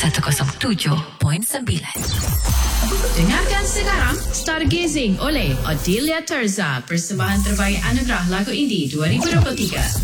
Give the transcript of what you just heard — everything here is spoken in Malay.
107.9. Dengarkan sekarang Stargazing oleh Odelia Terza, persembahan terbaik anugerah lagu indie 2023.